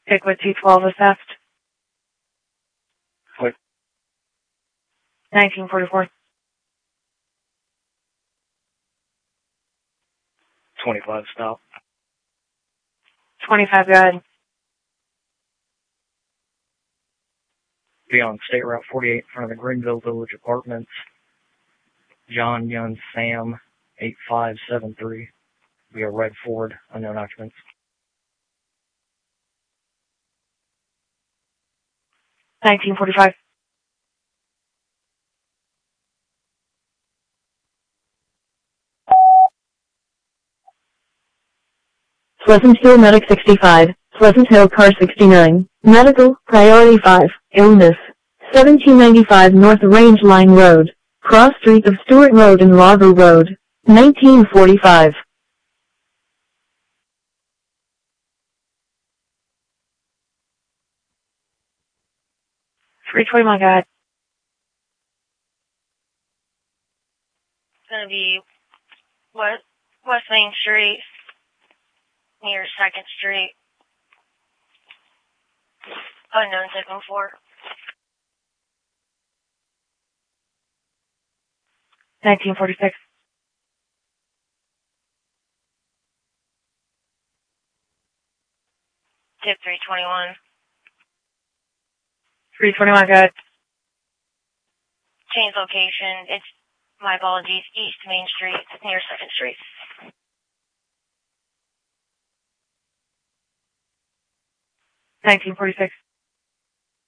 Stick with 212 as theft. What? 1944. 25 stop. 25, go ahead. Be on State Route 48 in front of the Greenville Village Apartments. John Young Sam 8573. Be a red Ford, unknown occupants. $19.45. Pleasant Hill Medic 65, Pleasant Hill Car 69, Medical, Priority 5, Illness, 1795 North Range Line Road, Cross Street of Stewart Road and Largo Road, 1945. 321, go ahead. It's gonna be West Main Street, near 2nd Street. Unknown 614. 1946. Tip 321. 321, go ahead. Change location. It's, my apologies, East Main Street, near 2nd Street. 1946.